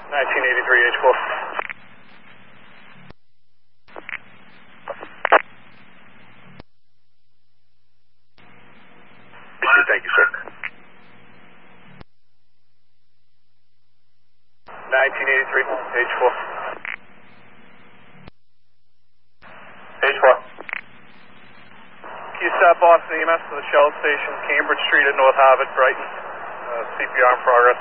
1983 H4. Thank you, sir. 1983 H4. H4. QSAT Boston EMS to the Shell Station, Cambridge Street at North Harvard, Brighton. CPR in progress.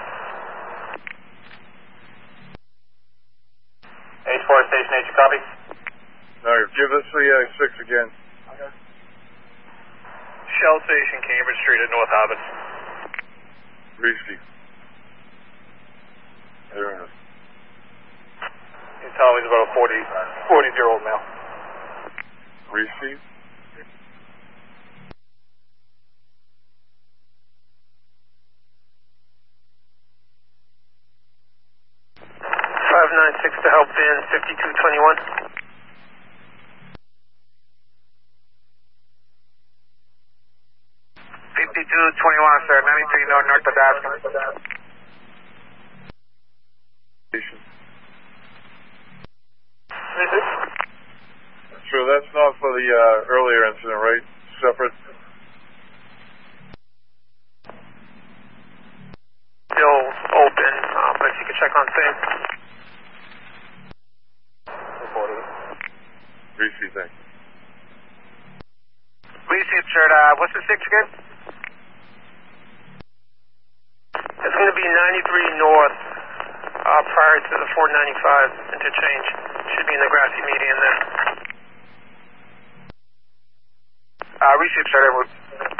H4 Station H, copy. No, give us the 6 again. Okay. Shell Station, Cambridge Street at North Harvard. Receive. There it is. He's telling me he's about a 40-year-old male. Receive. Six to help in 5221. 5221, sir. 93 North Tabasco. So that's not for the earlier incident, right? Separate? Still open, but you can check on things. Receive, thank you. Receive, sir. What's the 6 again? It's going to be 93 North, prior to the 495 interchange. Should be in the grassy median there. Receive, sir.